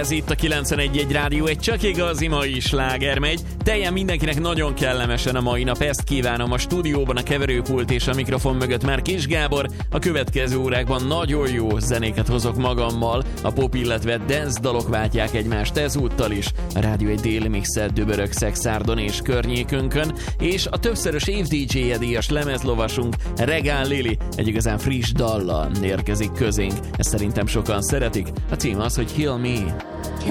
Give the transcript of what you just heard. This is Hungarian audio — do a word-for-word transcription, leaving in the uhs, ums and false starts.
Ez itt a kilencvenegy egy Rádió, egy csak igazi mai sláger megy. Teljen mindenkinek nagyon kellemesen a mai nap, ezt kívánom a stúdióban, a keverőpult és a mikrofon mögött már Kis Gábor. A következő órákban nagyon jó zenéket hozok magammal, a pop, illetve dance dalok váltják egymást ezúttal is. A Rádió egy déli mixet dübörög Szexárdon és környékünkön, és a többszörös év dé dzsé díjas lemezlovasunk Regán Lili egy igazán friss dallal érkezik közénk. Ezt szerintem sokan szeretik. A cím az, hogy Heal Me.